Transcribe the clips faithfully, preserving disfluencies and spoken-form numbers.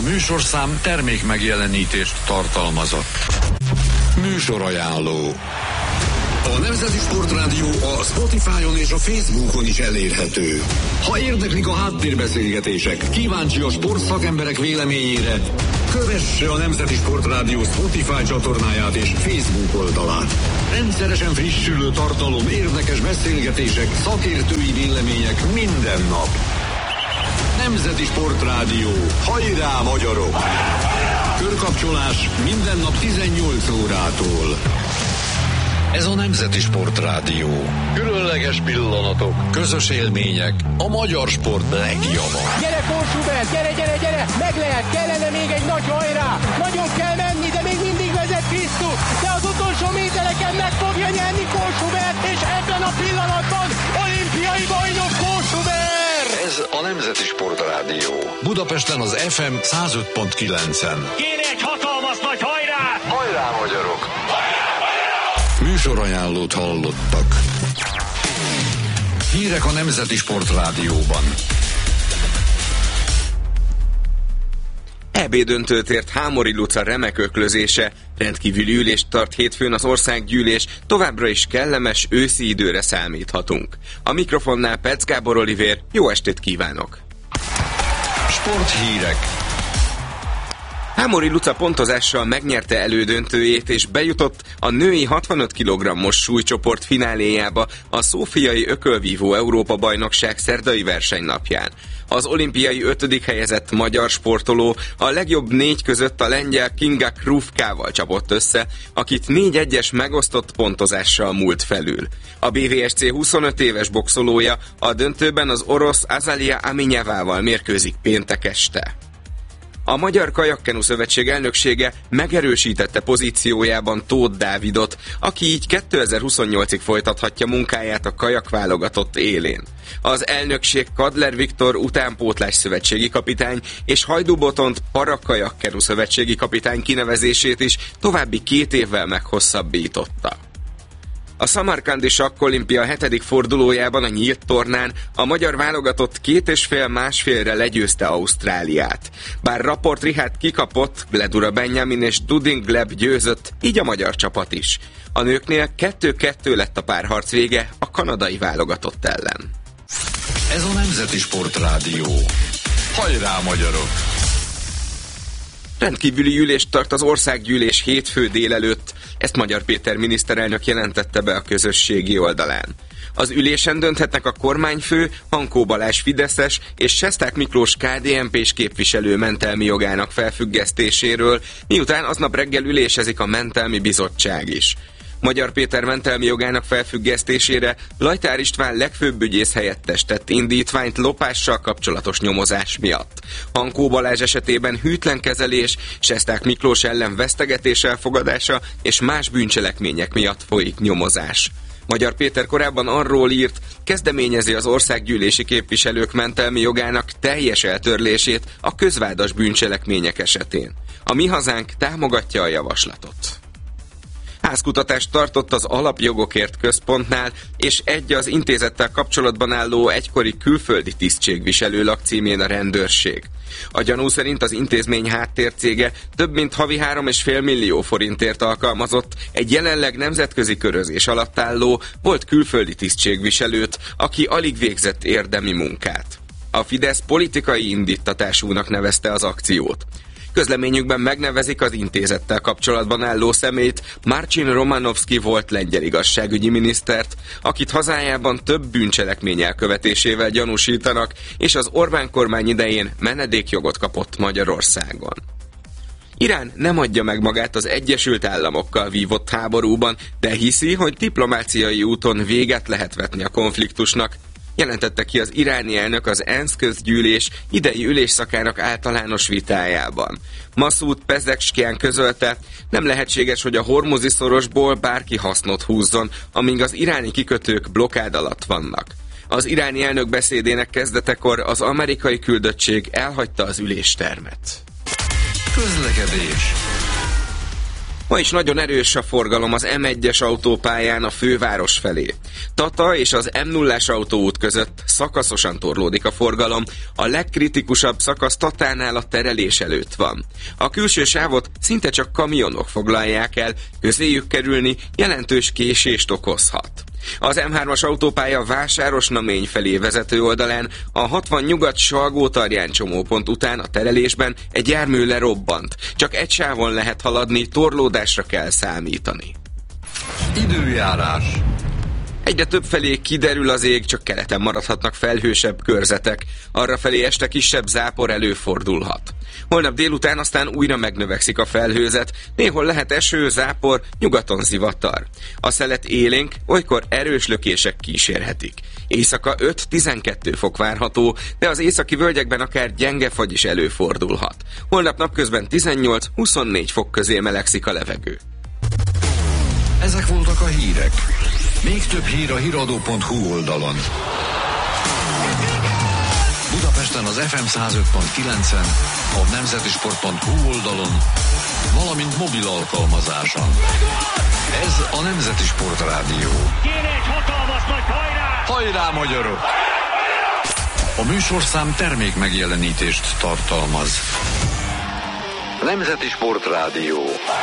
műsorszám termék megjelenítést tartalmazott. Műsorajánló. A Nemzeti Sportrádió a Spotify-on és a Facebookon is elérhető. Ha érdeklik a háttérbeszélgetések, kíváncsi a sportszakemberek véleményére, kövesse a Nemzeti Sportrádió Spotify csatornáját és Facebook oldalát. Rendszeresen frissülő tartalom, érdekes beszélgetések, szakértői vélemények minden nap. Nemzeti Sportrádió. Hajrá, magyarok! Körkapcsolás minden nap tizennyolc órától. Ez a Nemzeti Sportrádió. Különleges pillanatok, közös élmények, a magyar sport legjava. Gyere, Kósubert, gyere, gyere, gyere! Meg lehet, kellene még egy nagy hajrá! Nagyon kell menni, de még mindig vezet Krisztus! De az utolsó métereken meg fogja nyerni Kósubert, és ebben a pillanatban olimpiai bajnok Kósubert! Ez a Nemzeti Sportrádió. Budapesten az ef em száz öt pont kilencen. Kérj egy hatalmas nagy hajrá! Hajrá, magyarok! Műsorajánlót hallottak. Hírek a Nemzeti Sportrádióban. é bé döntőt ért Hámori Luca remek öklözése. Rendkívüli ülést tart hétfőn az országgyűlés, továbbra is kellemes őszi időre számíthatunk. A mikrofonnál Perc Gábor Olivér, jó estét kívánok! Sporthírek. Hámori Luca pontozással megnyerte elődöntőjét és bejutott a női hatvanöt kilogrammos súlycsoport fináléjába a szófiai ökölvívó Európa-bajnokság szerdai versenynapján. Az olimpiai ötödik helyezett magyar sportoló a legjobb négy között a lengyel Kinga Krufkával csapott össze, akit négy egyes megosztott pontozással múlt felül. A bé vé es cé huszonöt éves boxolója a döntőben az orosz Azalia Aminyevával mérkőzik péntek este. A Magyar Kajakkenu Szövetség elnöksége megerősítette pozíciójában Tóth Dávidot, aki így kétezer-huszonnyolcig folytathatja munkáját a kajakválogatott élén. Az elnökség Kadler Viktor utánpótlás szövetségi kapitány és Hajdú Botont Parakajakkenu szövetségi kapitány kinevezését is további két évvel meghosszabbította. A szamarkandi sakkolimpia hetedik fordulójában a nyílt tornán a magyar válogatott két és fél másfélre legyőzte Ausztráliát. Bár Raport Richard kikapott, Gledura Benjamin és Dudin Gleb győzött, így a magyar csapat is. A nőknél kettő-kettő lett a párharc vége a kanadai válogatott ellen. Ez a Nemzeti Sportrádió. Hajrá, magyarok! Rendkívüli ülést tart az országgyűlés hétfő délelőtt, ezt Magyar Péter miniszterelnök jelentette be a közösségi oldalán. Az ülésen dönthetnek a kormányfő, Hankó Balázs fideszes és Sesták Miklós ká dé en pés képviselő mentelmi jogának felfüggesztéséről, miután aznap reggel ülésezik a mentelmi bizottság is. Magyar Péter mentelmi jogának felfüggesztésére Lajtár István legfőbb ügyész helyettes tett indítványt lopással kapcsolatos nyomozás miatt. Hankó Balázs esetében hűtlen kezelés, Sesták Miklós ellen vesztegetés elfogadása és más bűncselekmények miatt folyik nyomozás. Magyar Péter korábban arról írt, kezdeményezi az országgyűlési képviselők mentelmi jogának teljes eltörlését a közvádas bűncselekmények esetén. A Mi Hazánk támogatja a javaslatot. Házkutatást tartott az Alapjogokért Központnál, és egy az intézettel kapcsolatban álló egykori külföldi tisztségviselő lakcímén a rendőrség. A gyanú szerint az intézmény háttércége több mint havi három és fél millió forintért alkalmazott egy jelenleg nemzetközi körözés alatt álló volt külföldi tisztségviselőt, aki alig végzett érdemi munkát. A Fidesz politikai indítatásúnak nevezte az akciót. Közleményükben megnevezik az intézettel kapcsolatban álló személyt, Marcin Romanovski volt lengyel igazságügyi minisztert, akit hazájában több bűncselekmény elkövetésével gyanúsítanak, és az Orbán kormány idején menedékjogot kapott Magyarországon. Irán nem adja meg magát az Egyesült Államokkal vívott háborúban, de hiszi, hogy diplomáciai úton véget lehet vetni a konfliktusnak, jelentette ki az iráni elnök az ENSZ közgyűlés idei ülésszakának általános vitájában. Masoud Pezeshkian közölte, nem lehetséges, hogy a hormuzi szorosból bárki hasznot húzzon, amíg az iráni kikötők blokkád alatt vannak. Az iráni elnök beszédének kezdetekor az amerikai küldöttség elhagyta az üléstermet. Közlekedés. Ma is nagyon erős a forgalom az em egyes autópályán a főváros felé. Tata és az em nullás autóút között szakaszosan torlódik a forgalom, a legkritikusabb szakasz Tatánál a terelés előtt van. A külső sávot szinte csak kamionok foglalják el, közéjük kerülni jelentős késést okozhat. Az em hármas autópálya Vásárosnamény felé vezető oldalán a hatvan nyugat Salgótarján csomópont után a terelésben egy jármű lerobbant. Csak egy sávon lehet haladni, torlódásra kell számítani. Időjárás. Egyre több felé kiderül az ég, csak keleten maradhatnak felhősebb körzetek. Arrafelé este kisebb zápor előfordulhat. Holnap délután aztán újra megnövekszik a felhőzet, néhol lehet eső, zápor, nyugaton zivatar. A szelet élénk, olykor erős lökések kísérhetik. Éjszaka öt-tizenkét fok várható, de az északi völgyekben akár gyenge fagy is előfordulhat. Holnap napközben tizennyolc-huszonnégy fok közé melegszik a levegő. Ezek voltak a hírek. Még több hír a híradó pont hu oldalon. Budapesten az ef em száz öt pont kilencen, a nemzetisport pont hu oldalon, valamint mobil alkalmazáson. Ez a Nemzeti Sport Rádió. Kéne egy hatalmas nagy hajrá! Hajrá, magyarok! A műsorszám termék megjelenítést tartalmaz. Nemzeti Sport Rádió.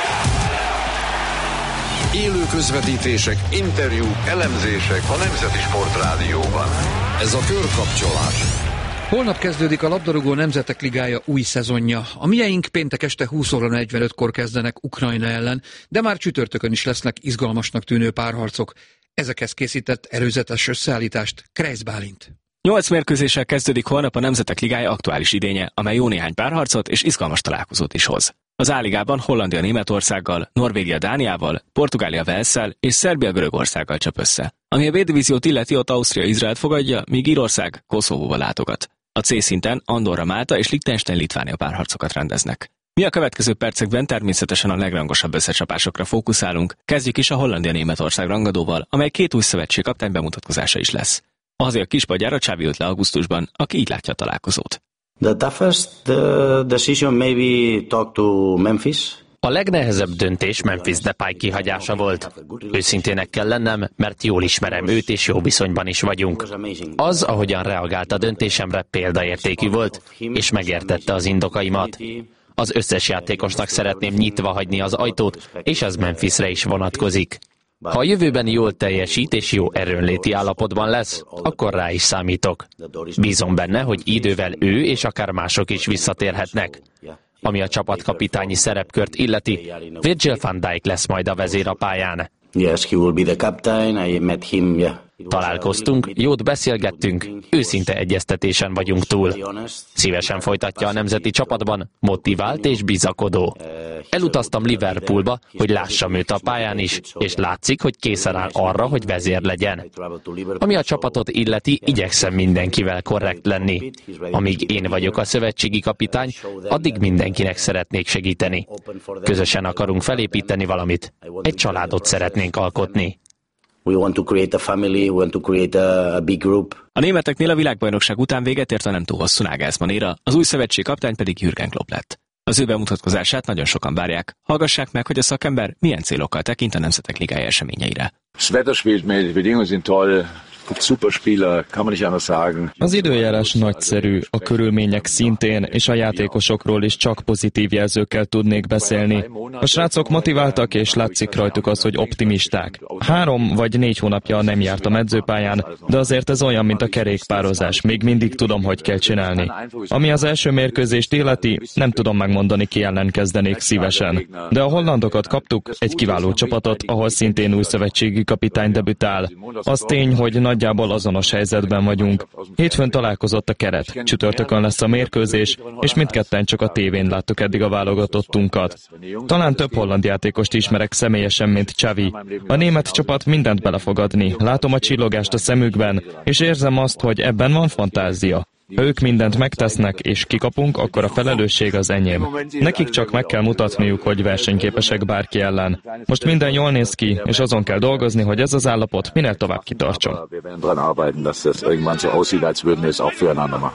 Élő közvetítések, interjúk, elemzések a Nemzeti Sport Rádióban. Ez a körkapcsolás. Holnap kezdődik a labdarúgó Nemzetek Ligája új szezonja. A mieink péntek este húsz óra negyvenötkor kezdenek Ukrajna ellen, de már csütörtökön is lesznek izgalmasnak tűnő párharcok. Ezekhez készített előzetes összeállítást Kreisz Bálint. Nyolc mérkőzéssel kezdődik holnap a Nemzetek Ligája aktuális idénye, amely jó néhány párharcot és izgalmas találkozót is hoz. Az A-ligában Hollandia Németországgal, Norvégia Dániával, Portugália Walesszel és Szerbia Görögországgal csap össze. Ami a B-divíziót illeti, ott Ausztria Izraelt fogadja, míg Írország Koszovóval látogat. A C szinten Andorra Málta és Liechtenstein Litvánia párharcokat rendeznek. Mi a következő percekben természetesen a legrangosabb összecsapásokra fókuszálunk, kezdjük is a Hollandia Németország rangadóval, amely két új szövetségkaptány bemutatkozása is lesz. Azért kispadjára Xavi jött le augusztusban, aki így látja a találkozót. The toughest uh, decision maybe talk to Memphis. A legnehezebb döntés Memphis Depay kihagyása volt. Őszintének kell lennem, mert jól ismerem őt, és jó viszonyban is vagyunk. Az, ahogyan reagált a döntésemre, példaértékű volt, és megértette az indokaimat. Az összes játékosnak szeretném nyitva hagyni az ajtót, és ez Memphisre is vonatkozik. Ha a jövőben jól teljesít és jó erőnléti állapotban lesz, akkor rá is számítok. Bízom benne, hogy idővel ő és akár mások is visszatérhetnek. Ami a csapatkapitányi szerepkört illeti, Virgil van Dijk lesz majd a vezér a pályán. Yes, he will be the captain. I met him, yeah. Találkoztunk, jót beszélgettünk, őszinte egyeztetésen vagyunk túl. Szívesen folytatja a nemzeti csapatban, motivált és bizakodó. Elutaztam Liverpoolba, hogy lássam őt a pályán is, és látszik, hogy készen áll arra, hogy vezér legyen. Ami a csapatot illeti, igyekszem mindenkivel korrekt lenni. Amíg én vagyok a szövetségi kapitány, addig mindenkinek szeretnék segíteni. Közösen akarunk felépíteni valamit. Egy családot szeretnénk alkotni. We want to create a family, we want to create a, a big group. A németeknél a világbajnokság után véget ért a nem túl hosszú Nagelsmann éra, az új szövetség kapitány pedig Jürgen Klopp lett. Az ő bemutatkozását nagyon sokan várják. Hallgassák meg, hogy a szakember milyen célokkal tekint a Nemzetek Ligája eseményeire. Das Wetter spielt mit, die Bedingungen sind toll. Super Spieler, kann man nicht anders sagen. Az időjárás nagyszerű, a körülmények szintén, és a játékosokról is csak pozitív jelzőkkel tudnék beszélni. A srácok motiváltak, és látszik rajtuk az, hogy optimisták. Három vagy négy hónapja nem jártam edzőpályán, de azért ez olyan, mint a kerékpározás. Még mindig tudom, hogy kell csinálni. Ami az első mérkőzést illeti, nem tudom megmondani, ki ellen kezdenék szívesen. De a hollandokat kaptuk, egy kiváló csapatot, ahol szintén új szövetségi kapitány debütál. Az tény, hogy nagy Nagyjából azonos helyzetben vagyunk. Hétfőn találkozott a keret, csütörtökön lesz a mérkőzés, és mindketten csak a tévén láttuk eddig a válogatottunkat. Talán több holland játékost ismerek személyesen, mint Xavi. A német csapat mindent belefogadni, látom a csillogást a szemükben, és érzem azt, hogy ebben van fantázia. Ha ők mindent megtesznek, és kikapunk, akkor a felelősség az enyém. Nekik csak meg kell mutatniuk, hogy versenyképesek bárki ellen. Most minden jól néz ki, és azon kell dolgozni, hogy ez az állapot minél tovább kitartson.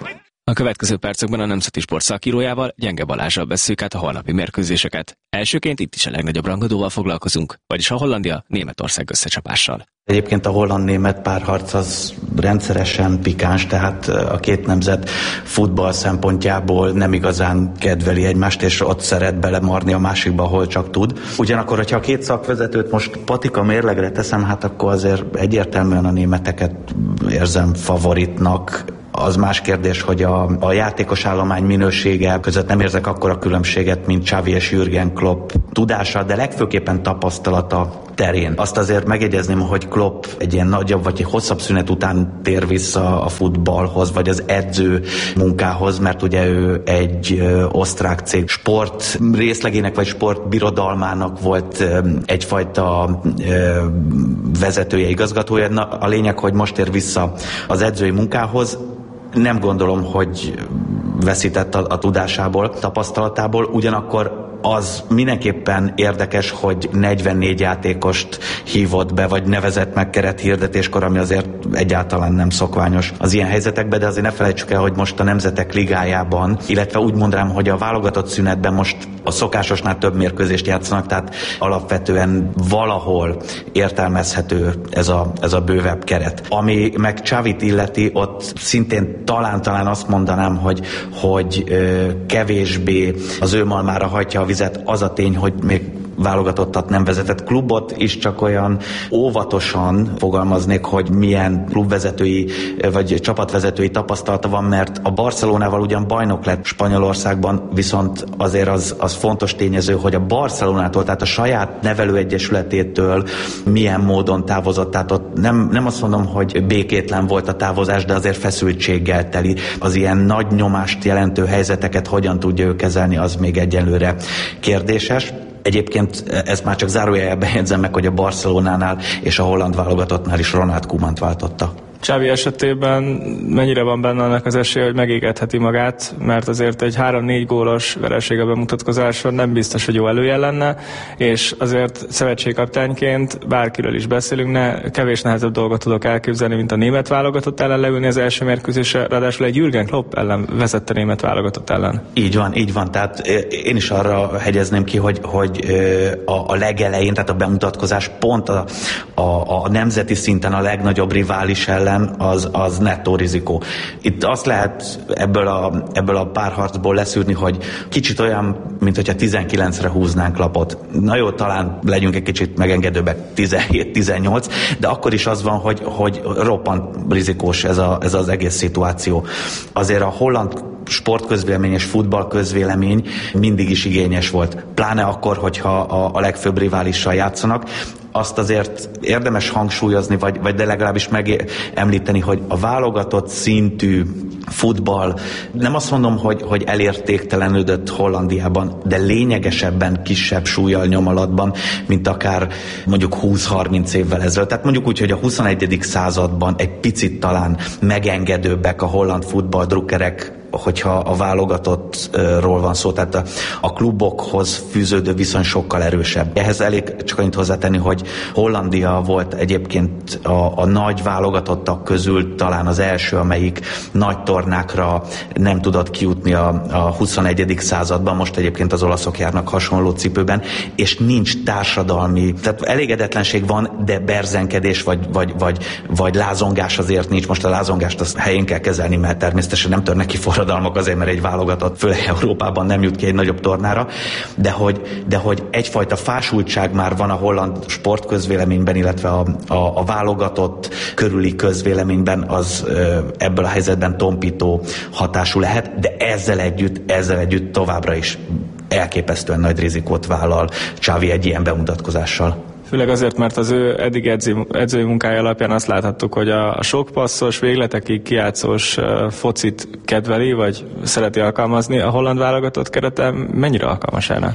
A következő percekben a Nemzeti Sport szakírójával, Gyenge Balázsral vesszük át a holnapi mérkőzéseket. Elsőként itt is a legnagyobb rangadóval foglalkozunk, vagyis a Hollandia-Németország összecsapással. Egyébként a holland-német párharc az rendszeresen pikáns, tehát a két nemzet futball szempontjából nem igazán kedveli egymást, és ott szeret belemarni a másikba, ahol csak tud. Ugyanakkor, hogyha a két szakvezetőt most patika mérlegre teszem, hát akkor azért egyértelműen a németeket érzem favoritnak. Az más kérdés, hogy a, a játékos állomány minősége között nem érzek akkora különbséget, mint Xavi és Jürgen Klopp tudása, de legfőképpen tapasztalata terén. Azt azért megjegyezném, hogy Klopp egy ilyen nagyobb vagy egy hosszabb szünet után tér vissza a futballhoz, vagy az edző munkához, mert ugye ő egy ö, osztrák cég sport részlegének, vagy sport birodalmának volt ö, egyfajta ö, vezetője, igazgatója. Na, a lényeg, hogy most tér vissza az edzői munkához. Nem gondolom, hogy veszített a, a tudásából, tapasztalatából, ugyanakkor az mindenképpen érdekes, hogy negyvennégy játékost hívott be, vagy nevezett meg kerethirdetéskor, ami azért egyáltalán nem szokványos az ilyen helyzetekben, de azért ne felejtsük el, hogy most a Nemzetek Ligájában, illetve úgy mondanám, hogy a válogatott szünetben most a szokásosnál több mérkőzést játszanak, tehát alapvetően valahol értelmezhető ez a, ez a bővebb keret. Ami meg Xavit illeti, ott szintén talán-talán azt mondanám, hogy, hogy ö, kevésbé az ő malmára hajtja a vizet az a tény, hogy még válogatottat nem vezetett klubot is, csak olyan óvatosan fogalmaznék, hogy milyen klubvezetői vagy csapatvezetői tapasztalata van, mert a Barcelonával ugyan bajnok lett Spanyolországban, viszont azért az, az fontos tényező, hogy a Barcelonától, tehát a saját nevelőegyesületétől milyen módon távozott, tehát ott nem, nem azt mondom, hogy békétlen volt a távozás, de azért feszültséggel teli. Az ilyen nagy nyomást jelentő helyzeteket hogyan tudja ő kezelni, az még egyelőre kérdéses. Egyébként ezt már csak zárójelben jegyzem meg, hogy a Barcelonánál és a holland válogatottnál is Ronald Koemant váltotta. Xavi esetében mennyire van benne annak az esélye, hogy megégetheti magát, mert azért egy három-négy gólos vereség a bemutatkozáson nem biztos, hogy jó előjel lenne, és azért szövetségkapitányként bárkiről is beszélünk, ne, kevés nehezebb dolgot tudok elképzelni, mint a német válogatott ellen leülni az első mérkőzésre, ráadásul egy Jürgen Klopp ellen vezette német válogatott ellen. Így van, így van, tehát én is arra hegyezném ki, hogy, hogy a, a legelején, tehát a bemutatkozás pont a, a, a nemzeti szinten a legnagyobb rivális ellen Az, az nettó rizikó. Itt azt lehet ebből a, ebből a párharcból leszűrni, hogy kicsit olyan, mint hogyha tizenkilencre húznánk lapot. Na jó, talán legyünk egy kicsit megengedőbbek, tizenhét tizennyolc, de akkor is az van, hogy, hogy roppant rizikós ez, a, ez az egész szituáció. Azért a holland sportközvélemény és futballközvélemény mindig is igényes volt. Pláne akkor, hogyha a, a legfőbb riválissal játszanak. Azt azért érdemes hangsúlyozni, vagy, vagy de legalábbis megemlíteni, hogy a válogatott szintű futball, nem azt mondom, hogy, hogy elértéktelenődött Hollandiában, de lényegesebben kisebb súllyal nyomalatban, mint akár mondjuk húsz-harminc évvel ezelőtt. Tehát mondjuk úgy, hogy a huszonegyedik században egy picit talán megengedőbbek a holland futballdrukkerek, hogyha a válogatottról van szó, tehát a, a klubokhoz fűződő viszony sokkal erősebb. Ehhez elég csak annyit hozzátenni, hogy Hollandia volt egyébként a, a nagy válogatottak közül talán az első, amelyik nagy tornákra nem tudott kijutni a, a huszonegyedik században, most egyébként az olaszok járnak hasonló cipőben, és nincs társadalmi, tehát elégedetlenség van, de berzenkedés vagy, vagy, vagy, vagy lázongás azért nincs. Most a lázongást azt helyén kell kezelni, mert természetesen nem törnek ki forradalmak azért, mert egy válogatott, főleg Európában nem jut ki egy nagyobb tornára, de hogy, de hogy egyfajta fásultság már van a holland sportközvéleményben, illetve a, a, a válogatott körüli közvéleményben, az ebből a helyzetben tompító hatású lehet, de ezzel együtt, ezzel együtt továbbra is elképesztően nagy rizikót vállal Xavi egy ilyen bemutatkozással. Főleg azért, mert az ő eddig edző, edzői munkája alapján azt láthattuk, hogy a sok passzos, végletekig kijátszós focit kedveli, vagy szereti alkalmazni. A holland válogatott kerete mennyire alkalmas erre?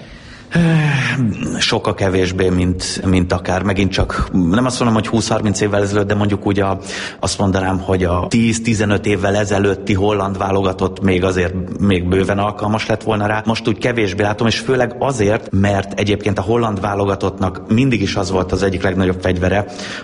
Sokkal kevésbé, mint, mint akár megint csak, nem azt mondom, hogy húsz-harminc évvel ezelőtt, de mondjuk úgy a, azt mondanám, hogy a tíz-tizenöt évvel ezelőtti holland válogatott még azért még bőven alkalmas lett volna rá. Most úgy kevésbé látom, és főleg azért, mert egyébként a holland válogatottnak mindig is az volt az egyik legnagyobb fegyvere,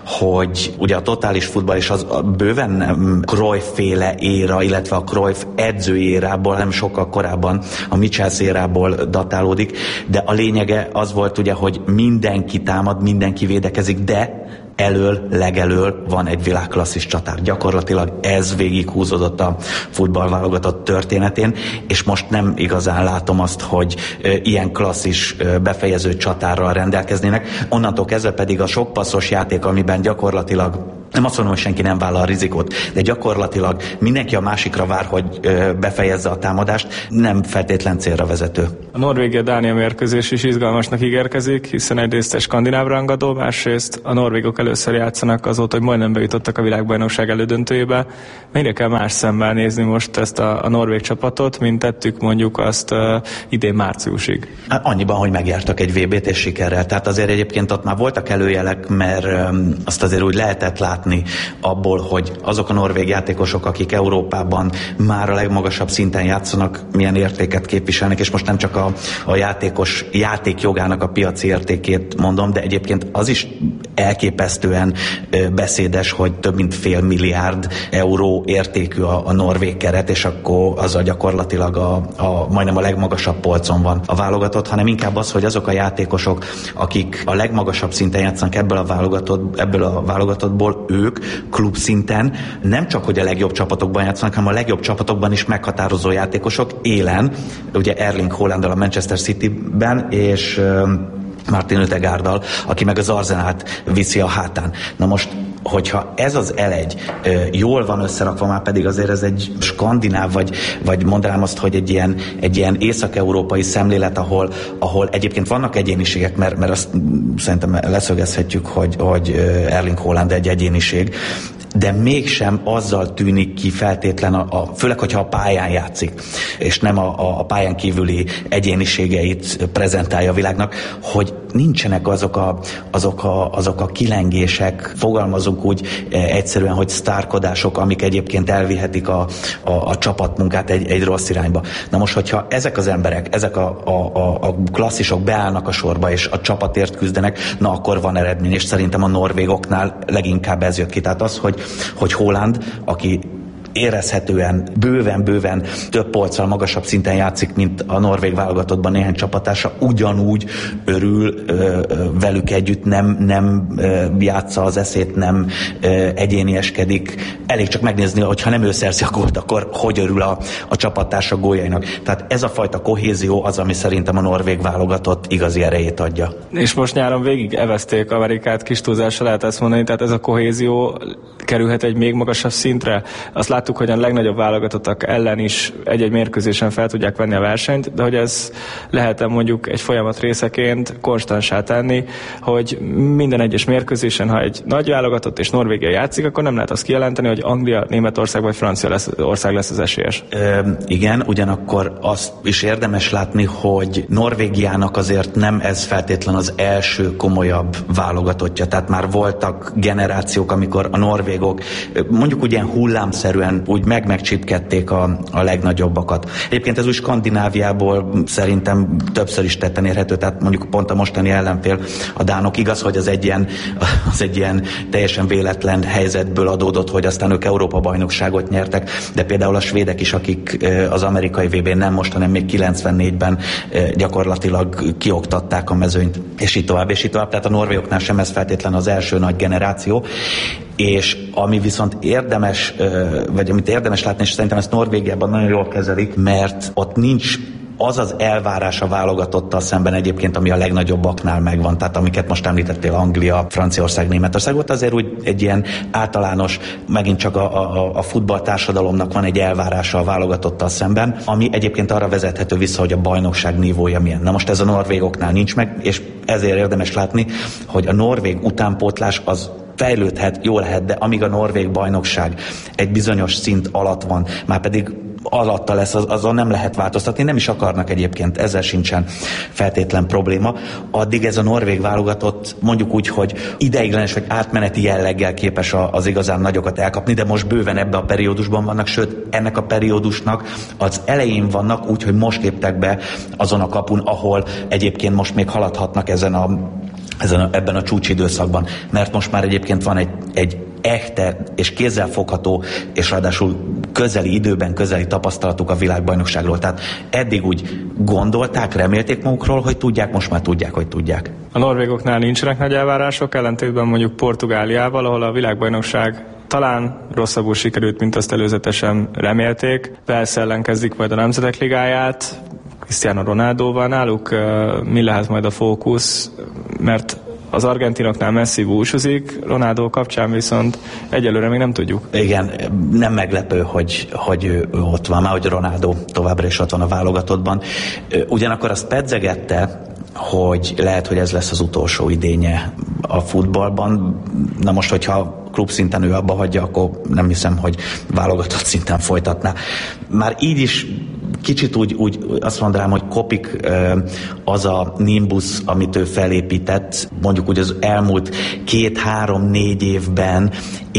hogy ugye a totális futball és az bőven Cruyff-féle éra, illetve a Cruyff edzői érából, nem sokkal korábban a Michels érából datálódik, de a lényege az volt ugye, hogy mindenki támad, mindenki védekezik, de elől, legelől van egy világklasszis csatár. Gyakorlatilag ez végighúzódott a futballválogatott történetén, és most nem igazán látom azt, hogy e, ilyen klasszis e, befejező csatárral rendelkeznének. Onnantól kezdve pedig a sokpasszos játék, amiben gyakorlatilag nem azt mondom, hogy senki nem vállal rizikót, de gyakorlatilag mindenki a másikra vár, hogy ö, befejezze a támadást, nem feltétlen célra vezető. A Norvégia-Dánia mérkőzés is izgalmasnak ígérkezik, hiszen egyrészt egy skandináv rangadó, másrészt a norvégok először játszanak azóta, hogy majdnem bejutottak a világbajnokság elődöntőjébe. Mennyire kell más szemmel nézni most ezt a, a norvég csapatot, mint tettük mondjuk azt uh, idén márciusig? Annyiban, hogy megjártak egy vé bét és sikerrel. Tehát azért egyébként ott már voltak előjelek, mert um, azt azért úgy lehetett látni abból, hogy azok a norvég játékosok, akik Európában már a legmagasabb szinten játszanak, milyen értéket képviselnek, és most nem csak a, a játékos játékjogának a piaci értékét mondom, de egyébként az is elképesztően beszédes, hogy több mint fél milliárd euró értékű a, a norvég keret, és akkor azzal gyakorlatilag a, a, majdnem a legmagasabb polcon van a válogatott, hanem inkább az, hogy azok a játékosok, akik a legmagasabb szinten játszanak ebből a, válogatott, ebből a válogatottból, ők klub szinten nem csak, hogy a legjobb csapatokban játszanak, hanem a legjobb csapatokban is meghatározó játékosok élen, ugye Erling Haalanddal a Manchester Cityben, és Martin Ödegárddal, aki meg az Arsenalt viszi a hátán. Na most, hogyha ez az elegy jól van összerakva, már pedig azért ez egy skandináv, vagy, vagy mondanám azt, hogy egy ilyen, egy ilyen észak-európai szemlélet, ahol, ahol egyébként vannak egyéniségek, mert, mert azt szerintem leszögezhetjük, hogy, hogy Erling Haaland egy egyéniség, de mégsem azzal tűnik ki feltétlen, a, a, főleg, hogyha a pályán játszik, és nem a, a, a pályán kívüli egyéniségeit prezentálja a világnak, hogy nincsenek azok a, azok a, azok a kilengések, fogalmazunk úgy e, egyszerűen, hogy sztárkodások, amik egyébként elvihetik a, a, a csapatmunkát egy, egy rossz irányba. Na most, hogyha ezek az emberek, ezek a, a, a, a klasszisok beállnak a sorba, és a csapatért küzdenek, na akkor van eredmény, és szerintem a norvégoknál leginkább ez jött ki. Tehát az, hogy hogy Haaland, aki érezhetően, bőven-bőven több polccal magasabb szinten játszik, mint a norvég válogatottban néhány csapatása, ugyanúgy örül ö, ö, velük együtt, nem, nem ö, játsza az eszét, nem ö, egyénieskedik. Elég csak megnézni, hogyha nem ő szerzi a gólt, akkor hogy örül a, a csapattársa góljainak. Tehát ez a fajta kohézió az, ami szerintem a norvég válogatott igazi erejét adja. És most nyáron végig evezték Amerikát, kis túlzással lehet ezt mondani, tehát ez a kohézió kerülhet egy még magasabb szintre. Azt láttuk, hogy a legnagyobb válogatottak ellen is egy-egy mérkőzésen fel tudják venni a versenyt, de hogy ez lehet mondjuk egy folyamat részeként konstansá tenni, hogy minden egyes mérkőzésen, ha egy nagy válogatott és Norvégia játszik, akkor nem lehet azt kijelenteni, hogy Anglia, Németország vagy Francia lesz, ország lesz az esélyes. Ö, igen, ugyanakkor azt is érdemes látni, hogy Norvégiának azért nem ez feltétlen az első komolyabb válogatottja. Tehát már voltak generációk, amikor a norvégok mondjuk úgy ilyen hullámszerűen úgy meg-megcsipkedték a, a legnagyobbakat. Egyébként ez úgy Skandináviából szerintem többször is tetten érhető, tehát mondjuk pont a mostani ellenfél a dánok. Igaz, hogy az egy ilyen, az egy ilyen teljesen véletlen helyzetből adódott, hogy aztán ők Európa-bajnokságot nyertek, de például a svédek is, akik az amerikai vé bén nem most, hanem még kilencvennégyben gyakorlatilag kioktatták a mezőnyt, és így tovább, és így tovább. Tehát a norvégoknál sem ez feltétlen az első nagy generáció. És ami viszont érdemes, vagy amit érdemes látni, és szerintem ezt Norvégiában nagyon jól kezelik, mert ott nincs az az elvárás a válogatottal szemben egyébként, ami a legnagyobbaknál megvan, tehát amiket most említettél, Anglia, Franciaország, Németország, ott azért úgy egy ilyen általános, megint csak a, a, a futballtársadalomnak van egy elvárása a válogatottal szemben, ami egyébként arra vezethető vissza, hogy a bajnokság nívója milyen. Na most ez a norvégoknál nincs meg, és ezért érdemes látni, hogy a norvég utánpótlás az fejlődhet, jó lehet, de amíg a norvég bajnokság egy bizonyos szint alatt van, már pedig alatta lesz, az, azon nem lehet változtatni, nem is akarnak egyébként, ezzel sincsen feltétlen probléma. Addig ez a norvég válogatott mondjuk úgy, hogy ideiglenes vagy átmeneti jelleggel képes az igazán nagyokat elkapni, de most bőven ebben a periódusban vannak, sőt ennek a periódusnak az elején vannak, úgyhogy most léptek be azon a kapun, ahol egyébként most még haladhatnak ezen a, ezen a, ebben a csúcsidőszakban, mert most már egyébként van egy, egy echte és kézzelfogható, és ráadásul közeli időben, közeli tapasztalatuk a világbajnokságról. Tehát eddig úgy gondolták, remélték magukról, hogy tudják, most már tudják, hogy tudják. A norvégoknál nincsenek nagy elvárások, ellentétben mondjuk Portugáliával, ahol a világbajnokság talán rosszabbul sikerült, mint azt előzetesen remélték. Velsz ellen kezdik majd a Nemzetek Ligáját, Cristiano Ronaldóval náluk, mi lehet majd a fókusz, mert az argentinoknál Messi búcsúzik, Ronaldo kapcsán viszont egyelőre még nem tudjuk. Igen, nem meglepő, hogy, hogy ő ott van, már hogy Ronaldo továbbra is ott van a válogatottban. Ugyanakkor azt pedzegette, hogy lehet, hogy ez lesz az utolsó idénye a futballban. Na most, hogyha klub szinten ő abba hagyja, akkor nem hiszem, hogy válogatott szinten folytatná. Már így is kicsit úgy, úgy azt mondanám, hogy kopik az a nimbus, amit ő felépített, mondjuk úgy az elmúlt két-három-négy évben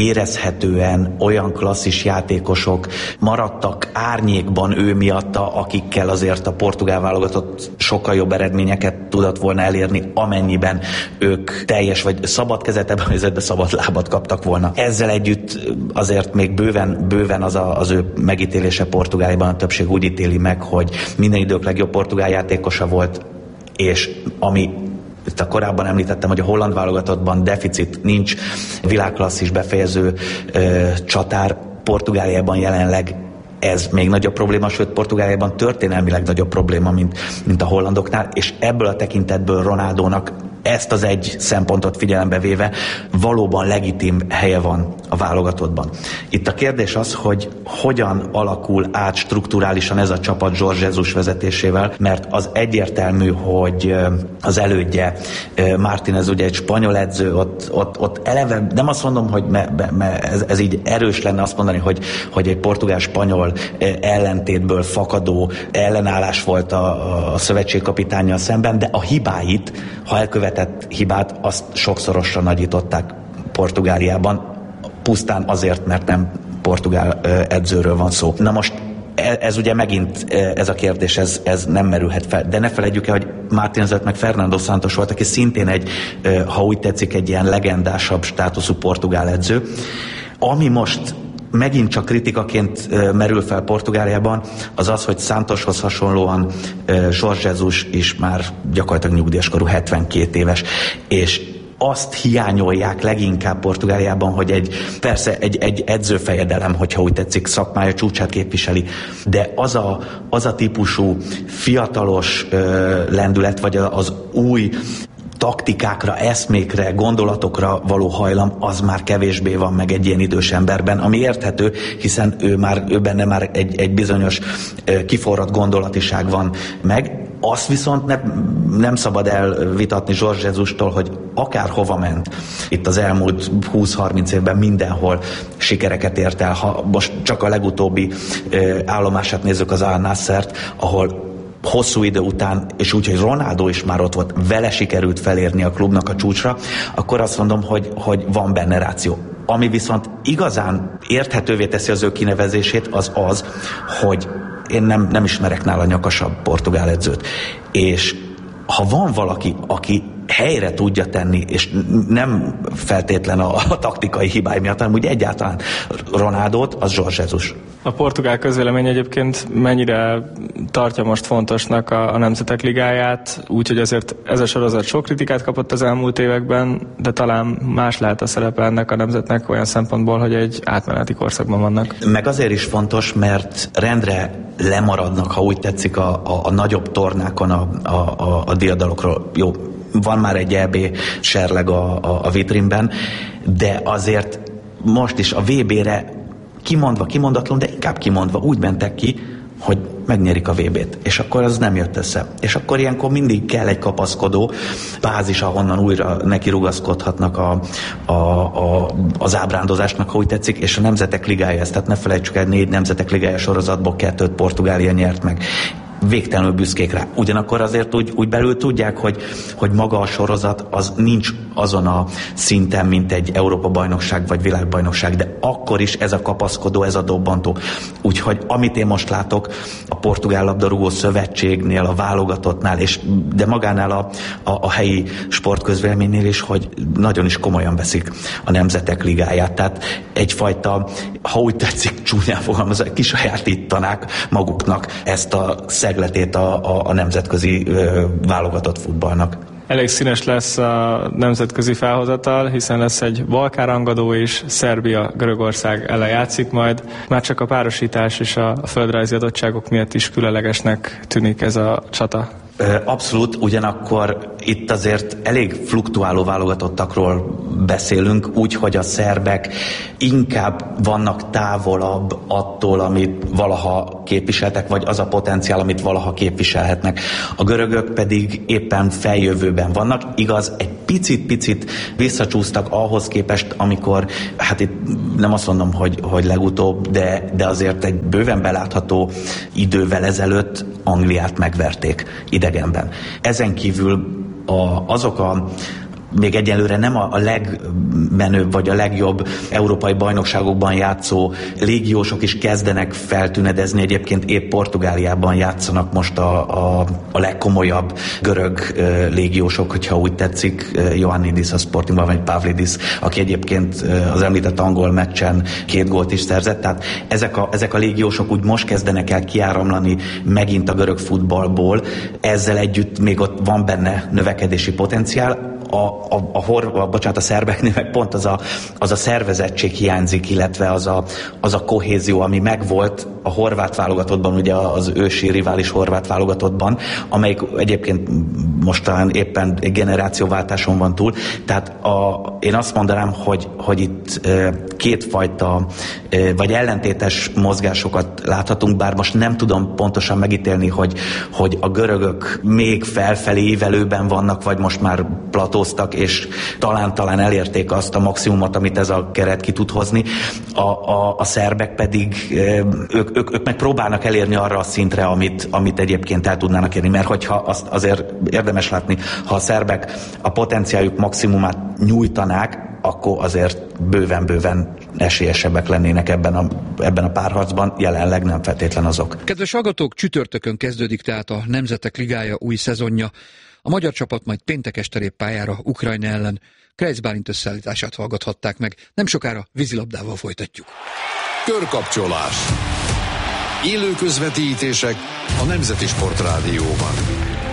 érezhetően olyan klasszis játékosok maradtak árnyékban ő miatta, akikkel azért a portugál válogatott sokkal jobb eredményeket tudott volna elérni, amennyiben ők teljes vagy szabad kezet, ebben a helyzetben szabad lábat kaptak volna. Ezzel együtt azért még bőven, bőven az, a, az ő megítélése Portugáliában, a többség úgy ítéli meg, hogy minden idők legjobb portugál játékosa volt, és ami itt a korábban említettem, hogy a holland válogatottban deficit nincs, világklasszis befejező ö, csatár, Portugáliában jelenleg ez még nagyobb probléma, sőt Portugáliában történelmileg nagyobb probléma, mint, mint a hollandoknál, és ebből a tekintetből Ronaldónak ezt az egy szempontot figyelembe véve valóban legitim helye van a válogatottban. Itt a kérdés az, hogy hogyan alakul át strukturálisan ez a csapat Jorge Jesus vezetésével, mert az egyértelmű, hogy az elődje Martínez ugye egy spanyol edző, ott, ott, ott eleve, nem azt mondom, hogy me, me, ez, ez így erős lenne azt mondani, hogy, hogy egy portugál-spanyol ellentétből fakadó ellenállás volt a, a szövetségkapitánnyal szemben, de a hibáit, ha elkövetett hibát, azt sokszorosra nagyították Portugáliában, pusztán azért, mert nem portugál edzőről van szó. Na most ez ugye megint, ez a kérdés, ez, ez nem merülhet fel. De ne felejtjük el, hogy Martínez meg Fernando Santos volt, aki szintén egy, ha úgy tetszik, egy ilyen legendásabb státuszú portugál edző. Ami most megint csak kritikaként merül fel Portugáliában, az az, hogy Santoshoz hasonlóan Jorge Jesus is már gyakorlatilag nyugdíjas korú, hetvenkét éves, és azt hiányolják leginkább Portugáliában, hogy egy, persze egy, egy edzőfejedelem, hogyha úgy tetszik, szakmája csúcsát képviseli, de az a, az a típusú fiatalos ö, lendület, vagy az új taktikákra, eszmékre, gondolatokra való hajlam, az már kevésbé van meg egy ilyen idős emberben, ami érthető, hiszen ő már, ő benne már egy, egy bizonyos kiforrott gondolatiság van meg. Azt viszont ne, nem szabad elvitatni Jorge Jesustól, hogy akárhova ment itt az elmúlt húsz-harminc évben mindenhol sikereket ért el. Ha most csak a legutóbbi állomását nézzük, az Al Nassert, ahol hosszú idő után, és úgy, hogy Ronaldo is már ott volt, vele sikerült felérni a klubnak a csúcsra, akkor azt mondom, hogy, hogy van benne ráció. Ami viszont igazán érthetővé teszi az ő kinevezését, az az, hogy én nem, nem ismerek nála nyakasabb portugál edzőt. És ha van valaki, aki helyre tudja tenni, és nem feltétlen a, a taktikai hibái miatt, hanem úgy egyáltalán Ronaldót, az Jorge Jesus. A portugál közvélemény egyébként mennyire tartja most fontosnak a, a Nemzetek Ligáját, úgyhogy azért ez a sorozat sok kritikát kapott az elmúlt években, de talán más lehet a szerepe ennek a nemzetnek olyan szempontból, hogy egy átmeneti korszakban vannak. Meg azért is fontos, mert rendre lemaradnak, ha úgy tetszik, a, a, a nagyobb tornákon a, a, a, a diadalokról. Jó, van már egy é bé serleg a, a, a vitrínben, de azért most is a vé bére kimondva, kimondatlan, de inkább kimondva úgy mentek ki, hogy megnyerik a vé bét, és akkor az nem jött össze. És akkor ilyenkor mindig kell egy kapaszkodó bázis, ahonnan újra neki rugaszkodhatnak a, a, a, az ábrándozásnak, ha úgy tetszik, és a Nemzetek Ligája ezt, tehát ne felejtsük el, négy Nemzetek Ligája sorozatból kettőt Portugália nyert meg. Végtelenül büszkék rá. Ugyanakkor azért úgy, úgy belül tudják, hogy, hogy maga a sorozat az nincs azon a szinten, mint egy Európa-bajnokság vagy világbajnokság, de akkor is ez a kapaszkodó, ez a dobbantó. Úgyhogy amit én most látok a Portugál Labdarúgó Szövetségnél, a válogatottnál, és de magánál a, a, a helyi sportközvéleménynél is, hogy nagyon is komolyan veszik a Nemzetek Ligáját. Tehát egyfajta, ha úgy tetszik, csúnyán fogalmazva, kisajátítanák maguknak ezt a szegletét a, a, a nemzetközi ö, válogatott futballnak. Elég színes lesz a nemzetközi felhozatal, hiszen lesz egy Balkán rangadó is, Szerbia, Görögország ellen játszik majd. Már csak a párosítás és a földrajzi adottságok miatt is különlegesnek tűnik ez a csata. Abszolút, ugyanakkor itt azért elég fluktuáló válogatottakról beszélünk, úgyhogy a szerbek inkább vannak távolabb attól, amit valaha képviseltek, vagy az a potenciál, amit valaha képviselhetnek. A görögök pedig éppen feljövőben vannak, igaz, egy picit-picit visszacsúsztak ahhoz képest, amikor, hát itt nem azt mondom, hogy, hogy legutóbb, de, de azért egy bőven belátható idővel ezelőtt Angliát megverték idegenben. Ezen kívül a, azok a még egyelőre nem a legmenőbb vagy a legjobb európai bajnokságokban játszó légiósok is kezdenek feltűnedezni. Egyébként épp Portugáliában játszanak most a, a, a legkomolyabb görög uh, légiósok, hogyha úgy tetszik, uh, Ioannidis a Sportingban, vagy Pavlidis, aki egyébként uh, az említett angol meccsen két gólt is szerzett. Tehát ezek a, ezek a légiósok úgy most kezdenek el kiáramlani megint a görög futballból. Ezzel együtt még ott van benne növekedési potenciál. A, a, a, a, bocsánat, a szerbeknél meg pont az a, az a szervezettség hiányzik, illetve az a, az a kohézió, ami megvolt a horvát válogatottban, ugye az ősi rivális horvát válogatottban, amelyik egyébként most talán éppen egy generációváltáson van túl. Tehát a, én azt mondanám, hogy, hogy itt e, kétfajta e, vagy ellentétes mozgásokat láthatunk, bár most nem tudom pontosan megítélni, hogy, hogy a görögök még felfelé ívelőben vannak, vagy most már platóztak, és talán-talán elérték azt a maximumot, amit ez a keret ki tud hozni. A, a, a szerbek pedig ők, ők, ők meg próbálnak elérni arra a szintre, amit, amit egyébként el tudnának érni, mert hogyha azt azért érdemes látni, ha a szerbek a potenciáljuk maximumát nyújtanák, akkor azért bőven-bőven esélyesebbek lennének ebben a, ebben a párharcban, jelenleg nem feltétlen azok. Kedves hallgatók, csütörtökön kezdődik tehát a Nemzetek Ligája új szezonja. A magyar csapat majd péntek este lép pályára Ukrajna ellen. Krejc Bálint összeállítását hallgathatták meg. Nem sokára vízilabdával folytatjuk. Körkapcsolás. Élő közvetítések a Nemzeti Sportrádióban.